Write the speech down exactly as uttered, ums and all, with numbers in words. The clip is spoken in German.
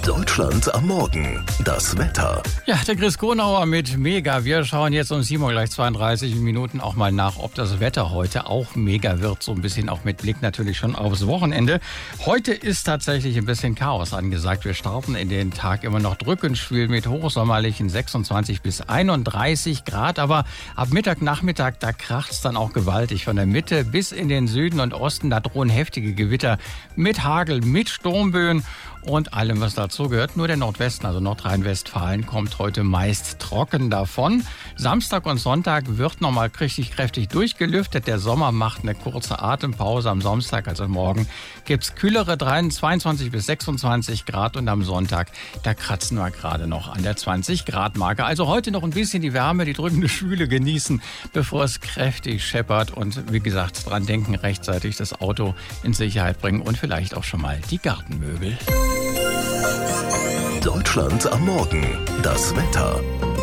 Deutschland am Morgen. Das Wetter. Ja, der Chris Konauer mit Mega. Wir schauen jetzt um sieben Uhr gleich zweiunddreißig Minuten auch mal nach, ob das Wetter heute auch mega wird. So ein bisschen auch mit Blick natürlich schon aufs Wochenende. Heute ist tatsächlich ein bisschen Chaos angesagt. Wir starten in den Tag immer noch drückend schwül mit hochsommerlichen sechsundzwanzig bis einunddreißig Grad. Aber ab Mittag, Nachmittag, da kracht's dann auch gewaltig. Von der Mitte bis in den Süden und Osten, da drohen heftige Gewitter mit Hagel, mit Sturmböen und allem, was dazu gehört. Nur der Nordwesten, also Nordrhein-Westfalen, kommt heute meist trocken davon. Samstag und Sonntag wird nochmal richtig kräftig durchgelüftet. Der Sommer macht eine kurze Atempause. Am Samstag, also morgen, gibt's kühlere zweiundzwanzig bis sechsundzwanzig Grad und am Sonntag, da kratzen wir gerade noch an der zwanzig Grad Marke. Also heute noch ein bisschen die Wärme, die drückende Schwüle genießen, bevor es kräftig scheppert. Und wie gesagt, dran denken, rechtzeitig das Auto in Sicherheit bringen und vielleicht auch schon mal die Gartenmöbel. Deutschland am Morgen. Das Wetter.